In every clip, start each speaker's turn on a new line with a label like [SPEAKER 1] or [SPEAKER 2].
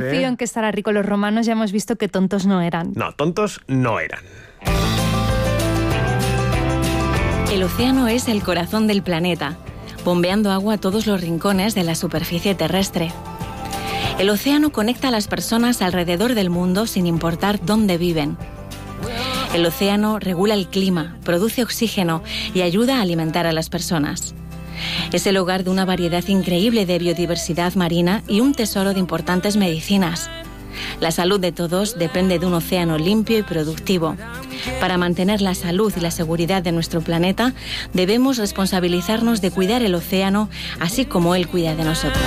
[SPEAKER 1] confío en que estará rico. Los romanos ya hemos visto que tontos no eran.
[SPEAKER 2] No, tontos no eran.
[SPEAKER 3] El océano es el corazón del planeta, bombeando agua a todos los rincones de la superficie terrestre. El océano conecta a las personas alrededor del mundo sin importar dónde viven. El océano regula el clima, produce oxígeno y ayuda a alimentar a las personas. Es el hogar de una variedad increíble de biodiversidad marina y un tesoro de importantes medicinas. La salud de todos depende de un océano limpio y productivo. Para mantener la salud y la seguridad de nuestro planeta, debemos responsabilizarnos de cuidar el océano, así como él cuida de nosotros.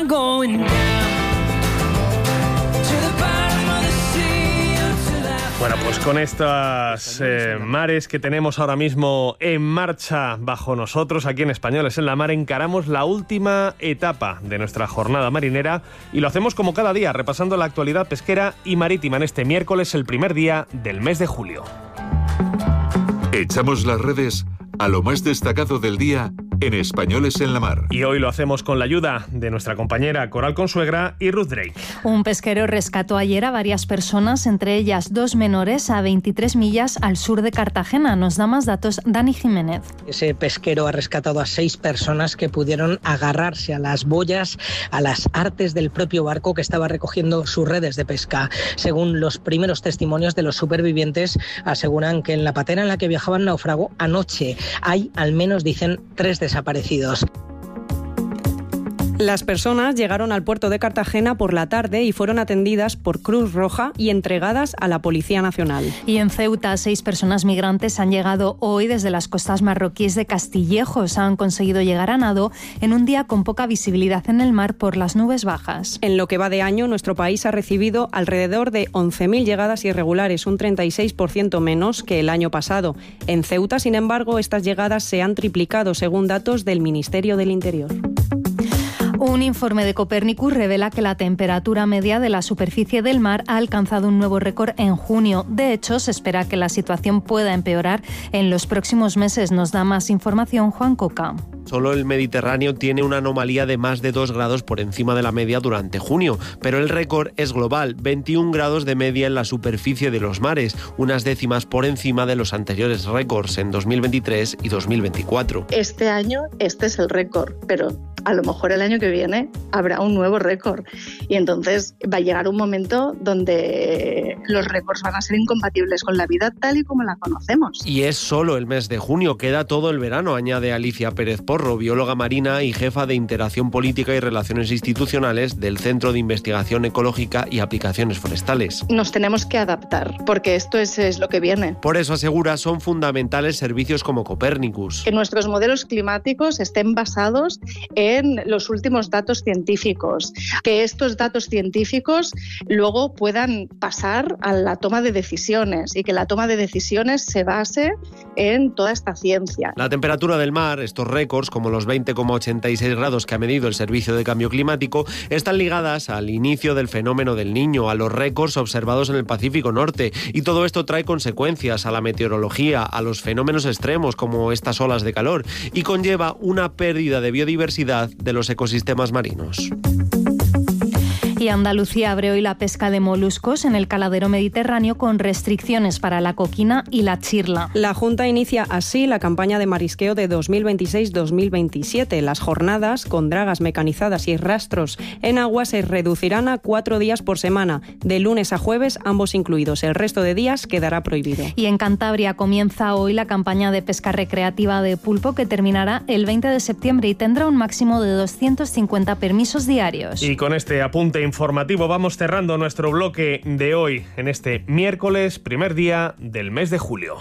[SPEAKER 2] Bueno, pues con estas mares que tenemos ahora mismo en marcha bajo nosotros, aquí en Españoles en la Mar, encaramos la última etapa de nuestra jornada marinera y lo hacemos como cada día, repasando la actualidad pesquera y marítima en este miércoles, el primer día del mes de julio.
[SPEAKER 4] Echamos las redes a lo más destacado del día en Españoles en la Mar.
[SPEAKER 2] Y hoy lo hacemos con la ayuda de nuestra compañera Coral Consuegra y Ruth Drake.
[SPEAKER 1] Un pesquero rescató ayer a varias personas, entre ellas 2 menores, a 23 millas al sur de Cartagena. Nos da más datos Dani Jiménez.
[SPEAKER 5] Ese pesquero ha rescatado a 6 personas que pudieron agarrarse a las boyas, a las artes del propio barco que estaba recogiendo sus redes de pesca. Según los primeros testimonios de los supervivientes, aseguran que en la patera en la que viajaban naufragó anoche. Hay, al menos dicen, 3 desaparecidos.
[SPEAKER 6] Las personas llegaron al puerto de Cartagena por la tarde y fueron atendidas por Cruz Roja y entregadas a la Policía Nacional.
[SPEAKER 1] Y en Ceuta, 6 personas migrantes han llegado hoy desde las costas marroquíes de Castillejos. Han conseguido llegar a nado en un día con poca visibilidad en el mar por las nubes bajas.
[SPEAKER 6] En lo que va de año, nuestro país ha recibido alrededor de 11.000 llegadas irregulares, un 36% menos que el año pasado. En Ceuta, sin embargo, estas llegadas se han triplicado, según datos del Ministerio del Interior.
[SPEAKER 1] Un informe de Copernicus revela que la temperatura media de la superficie del mar ha alcanzado un nuevo récord en junio. De hecho, se espera que la situación pueda empeorar en los próximos meses. Nos da más información Juan Coca.
[SPEAKER 7] Solo el Mediterráneo tiene una anomalía de más de 2 grados por encima de la media durante junio, pero el récord es global, 21 grados de media en la superficie de los mares, unas décimas por encima de los anteriores récords en 2023 y 2024.
[SPEAKER 8] Este año este es el récord, pero a lo mejor el año que viene habrá un nuevo récord y entonces va a llegar un momento donde los récords van a ser incompatibles con la vida tal y como la conocemos.
[SPEAKER 7] Y es solo el mes de junio, queda todo el verano, añade Alicia Pérez Porro, bióloga marina y jefa de Interacción Política y Relaciones Institucionales del Centro de Investigación Ecológica y Aplicaciones Forestales.
[SPEAKER 8] Nos tenemos que adaptar, porque esto es lo que viene.
[SPEAKER 7] Por eso asegura son fundamentales servicios como Copernicus.
[SPEAKER 8] Que nuestros modelos climáticos estén basados en los últimos datos científicos, que estos datos científicos luego puedan pasar a la toma de decisiones y que la toma de decisiones se base en toda esta ciencia.
[SPEAKER 7] La temperatura del mar, estos récords, como los 20,86 grados que ha medido el Servicio de Cambio Climático, están ligadas al inicio del fenómeno del Niño, a los récords observados en el Pacífico Norte, y todo esto trae consecuencias a la meteorología, a los fenómenos extremos como estas olas de calor, y conlleva una pérdida de biodiversidad de los ecosistemas marinos.
[SPEAKER 1] Y Andalucía abre hoy la pesca de moluscos en el caladero mediterráneo con restricciones para la coquina y la chirla.
[SPEAKER 6] La Junta inicia así la campaña de marisqueo de 2026-2027. Las jornadas con dragas mecanizadas y rastros en agua se reducirán a 4 días por semana, de lunes a jueves, ambos incluidos. El resto de días quedará prohibido.
[SPEAKER 1] Y en Cantabria comienza hoy la campaña de pesca recreativa de pulpo que terminará el 20 de septiembre y tendrá un máximo de 250 permisos diarios.
[SPEAKER 2] Y con este apunte informativo vamos cerrando nuestro bloque de hoy en este miércoles, primer día del mes de julio.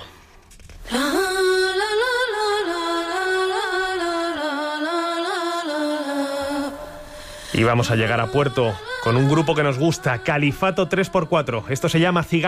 [SPEAKER 2] Y vamos a llegar a puerto con un grupo que nos gusta, Califato 3x4. Esto se llama Cigarro.